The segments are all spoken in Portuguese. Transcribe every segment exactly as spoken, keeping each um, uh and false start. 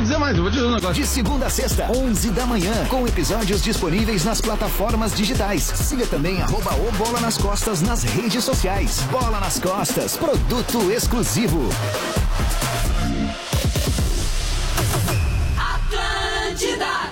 dizer mais, eu vou dizer um negócio. De segunda a sexta, onze da manhã, com episódios disponíveis nas plataformas digitais. Siga também arroba o Bola nas Costas nas redes sociais. Bola nas Costas, produto exclusivo. Atlântida.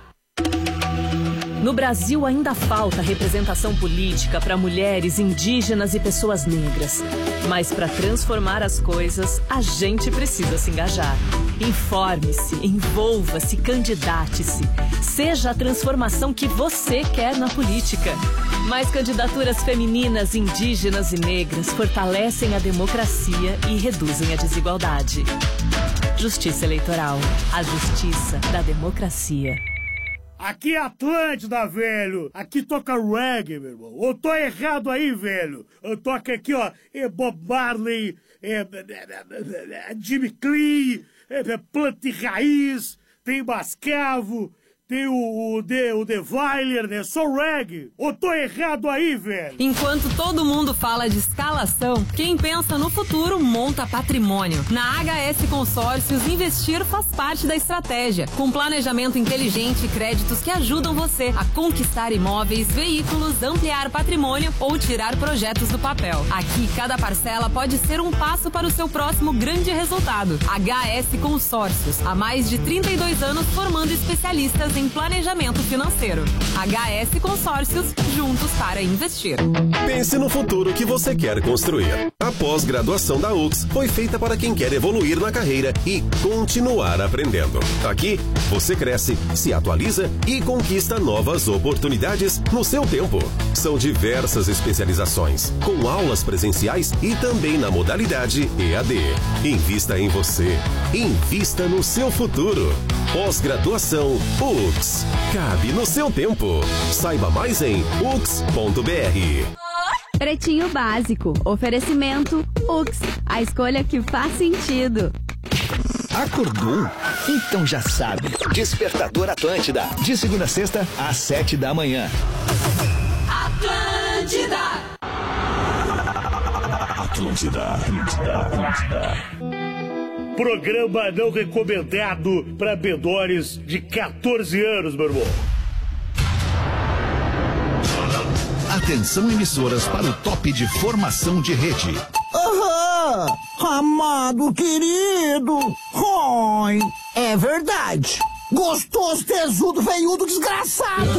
No Brasil ainda falta representação política para mulheres, indígenas e pessoas negras. Mas para transformar as coisas, a gente precisa se engajar. Informe-se, envolva-se, candidate-se. Seja a transformação que você quer na política. Mais candidaturas femininas, indígenas e negras fortalecem a democracia e reduzem a desigualdade. Justiça Eleitoral. A justiça da democracia. Aqui é Atlântida, velho. Aqui toca reggae, meu irmão. Eu tô errado aí, velho. Eu toco aqui, ó, é Bob Marley, é, é, é Jimmy Clee, é, é Planta e Raiz, tem Bascavo, tem o, o, The, o The Weiler, né? Só reggae. Eu tô errado aí, velho. Enquanto todo mundo fala de escalação, quem pensa no futuro monta patrimônio. Na H S Consórcios, investir faz parte da estratégia. Com planejamento inteligente e créditos que ajudam você a conquistar imóveis, veículos, ampliar patrimônio ou tirar projetos do papel. Aqui, cada parcela pode ser um passo para o seu próximo grande resultado. H S Consórcios, há mais de trinta e dois anos formando especialistas em planejamento financeiro. H S Consórcios, juntos para investir. Pense no futuro que você quer construir. A pós-graduação da U X foi feita para quem quer evoluir na carreira e continuar aprendendo. Aqui, você cresce, se atualiza e conquista novas oportunidades no seu tempo. São diversas especializações, com aulas presenciais e também na modalidade E A D. Invista em você. Invista no seu futuro. Pós-graduação U X. Cabe no seu tempo. Saiba mais em u x ponto b r. Pretinho Básico. Oferecimento U X. A escolha que faz sentido. Acordou? Então já sabe. Despertador Atlântida. De segunda a sexta, às sete da manhã. Atlântida. Atlântida. Atlântida. Atlântida. Programa não recomendado para menores de catorze anos, meu irmão. Atenção, emissoras, para o top de formação de rede. Aham! Amado querido! Oi! É verdade! Gostoso, tesudo, veiudo, desgraçado!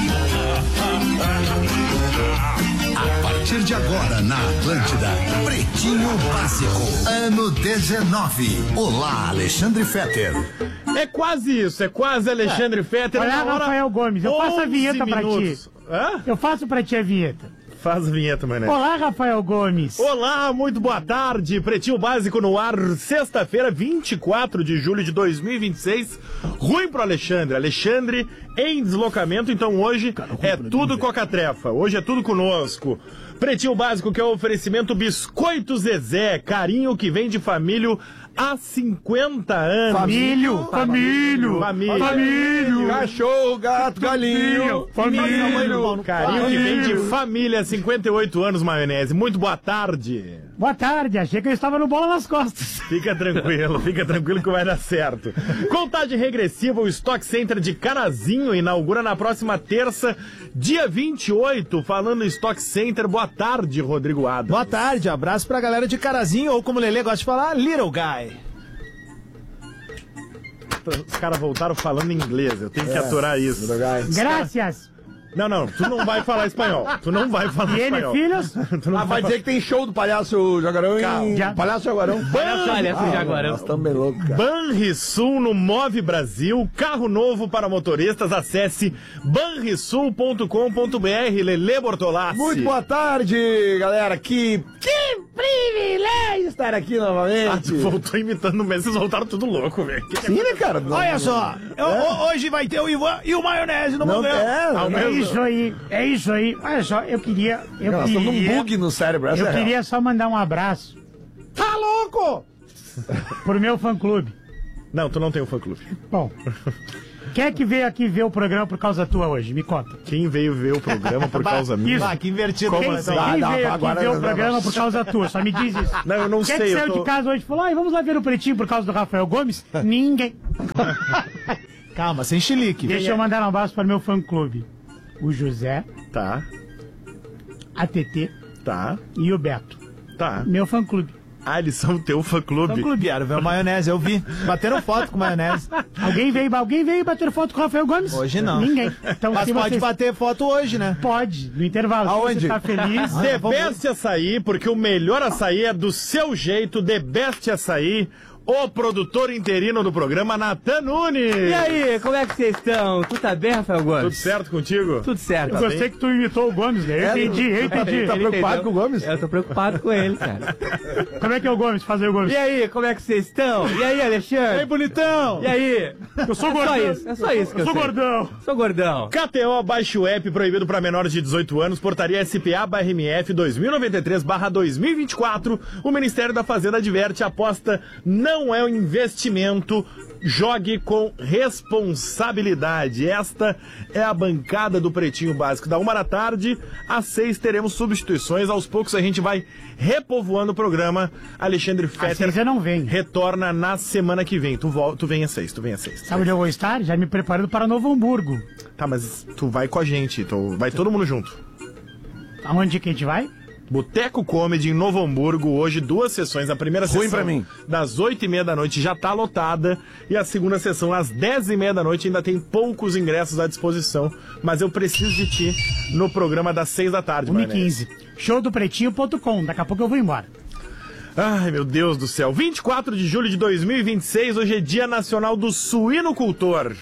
A partir de agora, na Atlântida, Pretinho Básico, ano dezenove. Olá, Alexandre Fetter. É quase isso, é quase Alexandre é. Fetter. Olha, Rafael Gomes, eu faço a vinheta minutos. pra ti. Hã? Eu faço pra ti a vinheta. Faz a vinheta, mané. Olá, Rafael Gomes. Olá, muito boa tarde. Pretinho Básico no ar, sexta-feira, vinte e quatro de julho de dois mil e vinte e seis. Ruim pro Alexandre. Alexandre em deslocamento, então hoje Cara, é tudo coca-trefa. Hoje é tudo conosco. Pretinho Básico, que é o oferecimento Biscoito Zezé. Carinho que vem de família há cinquenta anos. Famílio, famílio, família. Famílio. Cachorro, gato, galinho. Família. Carinho que vem de família há cinquenta e oito anos, Maionese. Muito boa tarde. Boa tarde, achei que eu estava no Bola nas Costas. Fica tranquilo, fica tranquilo que vai dar certo. Contagem regressiva, o Stock Center de Carazinho inaugura na próxima terça, dia vinte e oito, falando em Stock Center. Boa tarde, Rodrigo Adams. Boa tarde, abraço pra galera de Carazinho, ou como o Lelê gosta de falar, Little Guy. Os caras voltaram falando inglês, eu tenho é, que aturar isso. Graças. Não, não, tu não vai falar espanhol. Tu não vai falar e espanhol. E ele, filhos? Tu não ah, vai dizer que tem show do Palhaço Jaguarão e... Já. Palhaço Jaguarão. Palhaço ah, Jaguarão. Nós estamos bem loucos, cara. Banrisul no Move Brasil. Carro novo para motoristas. Acesse banrisul ponto com ponto b r. Lelê Bortolassi. Muito boa tarde, galera. Que... Que privilégio estar aqui novamente. Ah, tu voltou imitando mesmo. Vocês voltaram tudo louco, velho. Sim, né, cara? Não, Olha só. Eu, é? Hoje vai ter o Ivan e o Maionese no momento. É, Ao é isso aí, é isso aí. Olha só, eu queria... Eu Nós queria, estamos num bug no cérebro. Eu é queria real. só mandar um abraço. Tá louco? Pro meu fã-clube. Não, tu não tem um fã-clube. Bom, Quem é que veio aqui ver o programa por causa tua hoje? Me conta. Quem veio ver o programa por causa minha? Isso. Ah, que invertido. Quem, Como quem assim? veio Ah, aqui agora ver o não, programa não. por causa tua? Só me diz isso. Não, eu não Quem sei. que eu saiu tô... de casa hoje e falou, ai, vamos lá ver o Pretinho por causa do Rafael Gomes? Ninguém. Calma, sem chilique. Deixa eu mandar um abraço para o meu fã-clube. O José. Tá. A Tetê. Tá. E o Beto. Tá. Meu fã-clube. Ah, eles são teu fã-clube. Fã-clube, vieram ver maionese, eu vi. Bateram foto com maionese. Alguém veio, alguém veio bater foto com o Rafael Gomes? Hoje não. Ninguém. Então, Mas se pode vocês... bater foto hoje, né? Pode, no intervalo. Aonde? Se você tá feliz... The Best Açaí, porque o melhor açaí é do seu jeito. The Best Açaí, o produtor interino do programa, Natan Nunes. E aí, como é que vocês estão? Tudo tá bem, Rafael Gomes? Tudo certo contigo? Tudo certo. Eu Tá gostei bem? que tu imitou o Gomes, né? Eu É, entendi, eu entendi. Ele Tá preocupado entendeu? com o Gomes? Eu tô preocupado com ele, cara. Como é que é o Gomes? Faz aí o Gomes. E aí, como é que vocês estão? E aí, Alexandre? E aí, bonitão? E aí? Eu sou É gordão. só isso, é só isso que eu Eu sou sei. gordão. Sou gordão. K T O, baixe o app, proibido para menores de dezoito anos, portaria S P A barra M F dois mil e noventa e três barra dois mil e vinte e quatro. O Ministério da Fazenda adverte, a aposta não é um investimento. Jogue com responsabilidade. Esta é a bancada do Pretinho Básico. Da uma da tarde às seis teremos substituições. Aos poucos a gente vai repovoando o programa. Alexandre Fetter seis eu não venho. retorna na semana que vem. Tu, vol- tu vem às seis, tu vem às seis. Sabe onde eu vou estar? Já me preparando para Novo Hamburgo. Tá, mas tu vai com a gente, tu, vai todo mundo junto. Aonde que a gente vai? Boteco Comedy em Novo Hamburgo, hoje duas sessões. A primeira Ruim sessão pra mim. das oito e meia da noite já tá lotada e a segunda sessão às dez e meia da noite ainda tem poucos ingressos à disposição, mas eu preciso de ti no programa das seis da tarde, uma e Maionese. quinze. show do pretinho ponto com. Daqui a pouco eu vou embora. Ai, meu Deus do céu. vinte e quatro de julho de dois mil e vinte e seis, hoje é Dia Nacional do Suinocultor.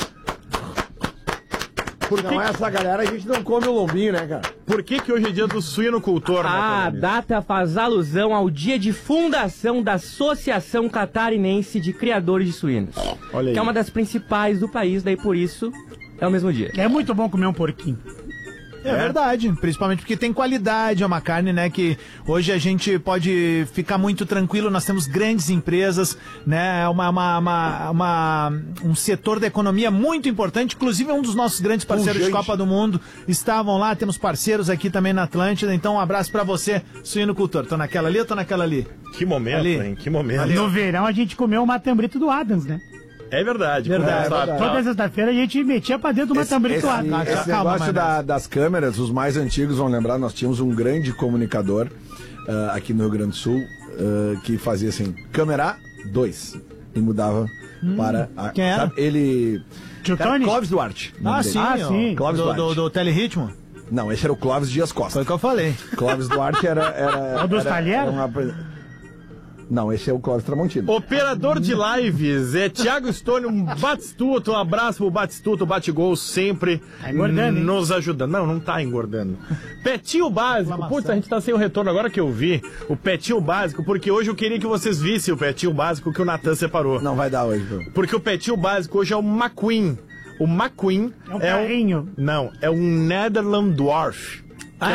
Por não é essa galera, a gente não come o lombinho, né, cara? Por que que hoje é Dia do Suinocultor? A né, data faz alusão ao dia de fundação da Associação Catarinense de Criadores de Suínos. Olha aí. Que é uma das principais do país, daí por isso é o mesmo dia. É muito bom comer um porquinho. É, é verdade, principalmente porque tem qualidade, é uma carne, né, que hoje a gente pode ficar muito tranquilo, nós temos grandes empresas, né, é uma, uma, uma, uma- um setor da economia muito importante, inclusive um dos nossos grandes parceiros de Copa do Mundo estavam lá, temos parceiros aqui também na Atlântida, então um abraço pra você, suinocultor. Tô naquela ali ou tô naquela ali? Que momento, Ali. hein? Que momento. No verão a gente comeu o matambrito do Adams, né? É verdade. Verdade, Tá, é verdade. tá. Toda sexta-feira a gente metia pra dentro do matambrito do Esse, Adams. esse Calma, negócio Maionese. da- das câmeras, os mais antigos vão lembrar, nós tínhamos um grande comunicador ah, aqui no Rio Grande do Sul ah, que fazia assim, câmera dois e mudava para a, quem era? sabe, ele Tio era Tony? Clóvis Duarte. o nome Ah, dele. sim, Ah, ó, sim. Clóvis do, Duarte. do, do Teleritmo. Não, esse era o Clóvis Dias Costa. Foi o que eu falei. Clóvis Duarte era... era É o dos era- talheres? era uma- Não, esse é o Clóvis Tramontino. Operador de lives é Thiago Stone, um Batistuto, um abraço pro Batistuto, Batigol sempre Tá engordando, hein? nos ajudando. Não, não tá engordando. Petinho Básico, putz, a gente tá sem o retorno agora que eu vi, o Petinho Básico, porque hoje eu queria que vocês vissem o Petinho Básico que o Natan separou. Não vai dar hoje, viu? Porque o Petinho Básico hoje é o McQueen. O McQueen É um carrinho. Não, é um Netherland Dwarf.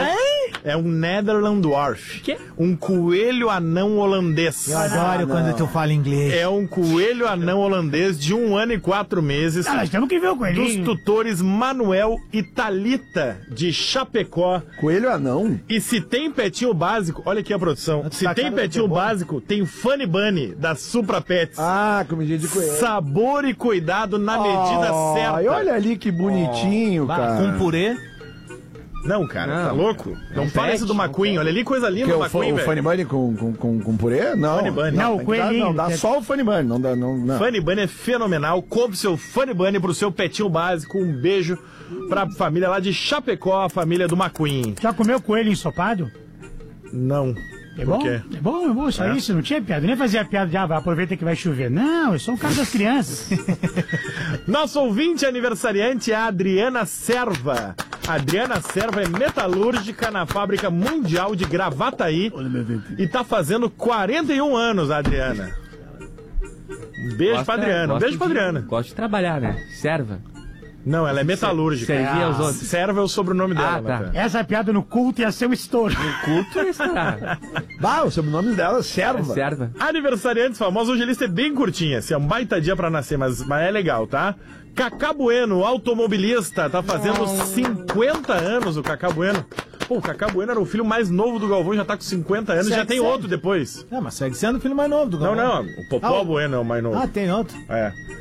É um Netherland Dwarf. Quê? Um coelho anão holandês. Eu adoro quando tu fala inglês. É um coelho anão holandês de um ano e quatro meses. Ah, nós temos que ver o Dos coelhinho. tutores Manuel e Thalita de Chapecó. Coelho anão? E se tem petinho básico, olha aqui a produção. Se tá tem cara petinho de bom. básico, tem Funny Bunny da Supra Pets. Ah, comidinha de coelho. Sabor e cuidado na medida Ai, certa. olha ali que bonitinho, Bah, cara. com purê. Não, cara, Não, tá louco? Não, não fala pet, isso do não McQueen. Olha ali, coisa linda Que é do o, McQueen, o velho. Funny Bunny com, com, com, com purê? Não. Funny Bunny. Não, tem o que dar- coelhinho. Não, dá só o Funny Bunny. Não dá, não, não. Funny Bunny é fenomenal. Compre seu Funny Bunny pro seu petinho básico. Um beijo pra família lá de Chapecó, a família do McQueen. Já comeu coelho ensopado? Não. É Por bom? quê? É bom, é bom. Só É. isso, não tinha piada. Nem fazia piada de, ah, vai, aproveita que vai chover. Não, eu sou um cara das crianças. Nosso ouvinte aniversariante é a Adriana Serva. A Adriana Serva é metalúrgica na Fábrica Mundial de Gravataí e tá fazendo quarenta e um anos, a Adriana. Um beijo Gosta- pra Adriana, um gosta beijo pra de- Adriana. Gosto de trabalhar, né? Serva. Não, ela é metalúrgica. Servia Ah, aos outros. Serva é o sobrenome dela. Ah, tá. Natan. Essa piada no culto ia ser um estouro. No culto é isso, cara. Bah, o sobrenome dela é Serva. Serva. Aniversariantes famosos, hoje a lista é bem curtinha. Assim, é um baita dia pra nascer, mas, mas é legal, tá? Cacá Bueno, automobilista, tá fazendo cinquenta anos o Cacá Bueno. Pô, o Cacá Bueno era o filho mais novo do Galvão, já tá com cinquenta anos, Segue, já tem segue. outro depois. É, mas segue sendo o filho mais novo do Não, Galvão. não, o Popó Ah, o- Bueno é o mais novo. Ah, tem outro. É.